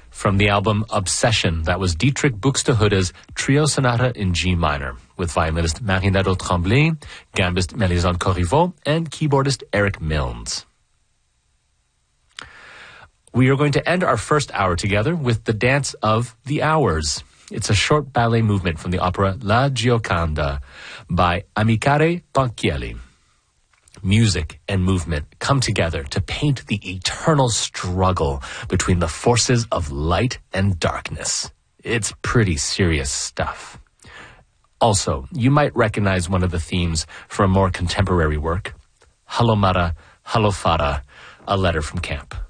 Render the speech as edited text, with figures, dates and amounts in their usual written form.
From the album Obsession, that was Dietrich Buxtehude's Trio Sonata in G minor, with violinist Marie-Nadeau Tremblay, gambist Mélisande Corriveau, and keyboardist Eric Milnes. We are going to end our first hour together with the Dance of the Hours. It's a short ballet movement from the opera La Gioconda by Amicare Ponchielli. Music and movement come together to paint the eternal struggle between the forces of light and darkness. It's pretty serious stuff. Also, you might recognize one of the themes for a more contemporary work, Halomara, Halofara, A Letter from Camp.